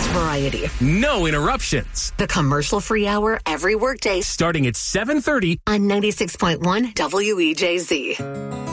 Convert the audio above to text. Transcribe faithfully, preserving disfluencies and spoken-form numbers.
variety. No interruptions. The commercial-free hour every workday starting at seven thirty on ninety-six point one W E J Z.